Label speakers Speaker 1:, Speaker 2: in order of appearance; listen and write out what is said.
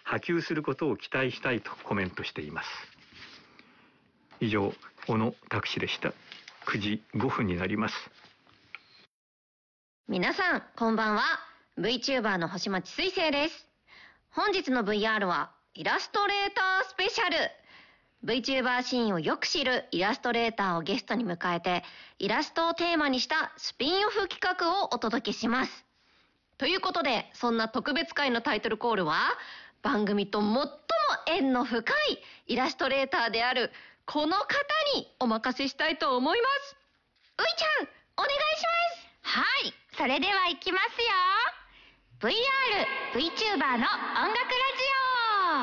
Speaker 1: 波及することを期待したいとコメントしています。以上、小野拓司でした。9時5分になります。
Speaker 2: 皆さんこんばんは。 VTuber の星町水星です。本日の VR はイラストレータースペシャル。 VTuber シーンをよく知るイラストレーターをゲストに迎えて、イラストをテーマにしたスピンオフ企画をお届けします。ということで、そんな特別会のタイトルコールは、番組と最も縁の深いイラストレーターであるこの方にお任せしたいと思います。ういちゃん、お願いします。
Speaker 3: はい、それでは行きますよ。VR VTuber の音楽ラジ